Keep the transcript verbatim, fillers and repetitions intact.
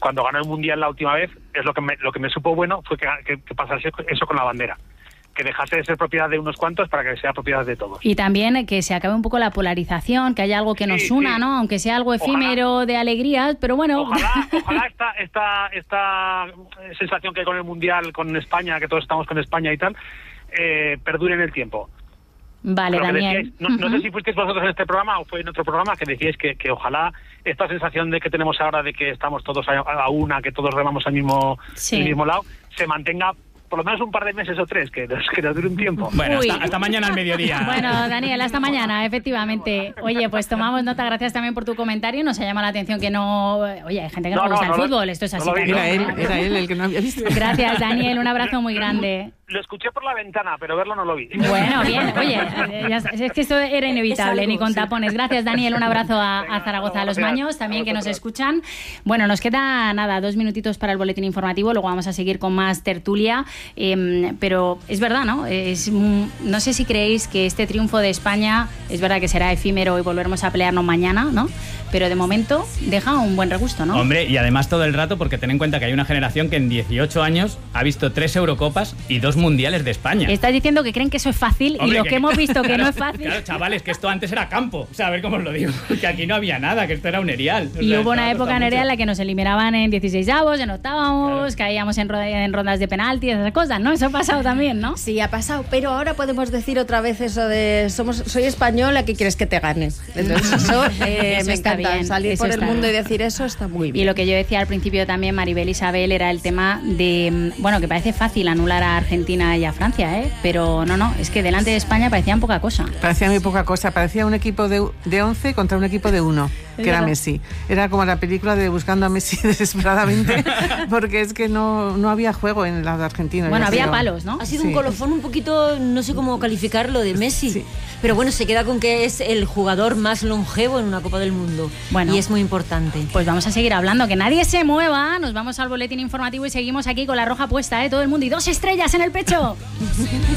cuando ganó el Mundial la última vez, es lo que me, lo que me supo bueno fue que, que, que pasase eso con la bandera. Que dejase de ser propiedad de unos cuantos para que sea propiedad de todos. Y también que se acabe un poco la polarización, que haya algo que nos sí, una, sí. ¿no? Aunque sea algo efímero ojalá, de alegrías, pero bueno. Ojalá, ojalá esta, esta, esta sensación que hay con el Mundial, con España, que todos estamos con España y tal, eh, perdure en el tiempo. Vale, Daniel. Decíais, no, no uh-huh. sé si fuisteis vosotros en este programa o fue en otro programa que decíais que, que ojalá esta sensación de que tenemos ahora de que estamos todos a, a una, que todos remamos al mismo, sí. al mismo lado, se mantenga por lo menos un par de meses o tres, que nos, que nos dure un tiempo. Bueno, hasta, hasta mañana al mediodía. Bueno, Daniel, hasta mañana, efectivamente. Oye, pues tomamos nota, gracias también por tu comentario. Nos ha llamado la atención que no... Oye, hay gente que no, no gusta no, el no, fútbol, esto es así. No era, él, era él el que no había visto. Gracias, Daniel, un abrazo muy grande. Lo escuché por la ventana, pero verlo no lo vi. Bueno, bien, oye, ya, es que esto era inevitable, algo, ni con sí. tapones. Gracias, Daniel, un abrazo a, a Zaragoza, a los Maños, también que nos escuchan. Bueno, nos queda, nada, dos minutitos para el boletín informativo, luego vamos a seguir con más tertulia, eh, pero es verdad, ¿no? Es, no sé si creéis que este triunfo de España, es verdad que será efímero y volveremos a pelearnos mañana, ¿no? Pero de momento deja un buen regusto, ¿no? Hombre, y además todo el rato, porque ten en cuenta que hay una generación que en dieciocho años ha visto tres Eurocopas y dos mundiales de España. Estás diciendo que creen que eso es fácil. Hombre, y lo que, que hemos visto que claro, no es fácil. Claro, chavales, que esto antes era campo. O sea, a ver cómo os lo digo. Que aquí no había nada, que esto era un erial. O y sea, hubo una época en erial en la que nos eliminaban en dieciseisavos, en octavos, claro. caíamos en, en rondas de penalti, esas cosas, ¿no? Eso ha pasado también, ¿no? Sí, ha pasado. Pero ahora podemos decir otra vez eso de somos, soy española, ¿qué quieres que te gane? Entonces eso, eh, eso me encanta. Bien. Salir eso por el mundo bien. Y decir eso está muy bien. Y lo que yo decía al principio también, Maribel Isabel, era el tema de, bueno, que parece fácil anular a Argentina y a Francia, ¿eh? Pero no, no, es que delante de España parecían poca cosa. Parecía muy poca cosa, parecía un equipo de, de once contra un equipo de uno, que era Messi. Era como la película de Buscando a Messi desesperadamente, porque es que no, no había juego en la de Argentina. Bueno, había sido, palos, ¿no? Ha sido sí. un colofón un poquito, no sé cómo calificarlo, de Messi. Sí. Pero bueno, se queda con que es el jugador más longevo en una Copa del Mundo. Bueno, y es muy importante. Pues vamos a seguir hablando, que nadie se mueva. Nos vamos al boletín informativo y seguimos aquí con la roja puesta, ¿eh? Todo el mundo y dos estrellas en el pecho.